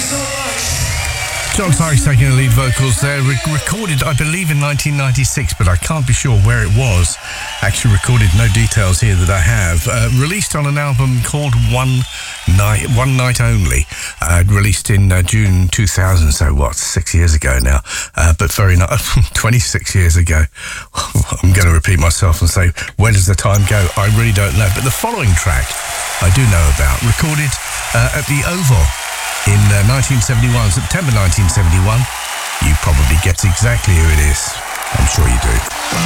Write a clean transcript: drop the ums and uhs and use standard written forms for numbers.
John Sykes taking the lead vocals there, recorded, I believe, in 1996, but I can't be sure where it was. Actually recorded, no details here that I have. Released on an album called One Night Only, released in June 2000, so 6 years ago now, but 26 years ago. I'm going to repeat myself and say, where does the time go? I really don't know, but the following track I do know about, recorded at the Oval in 1971, September 1971. You probably get exactly who it is. I'm sure you do.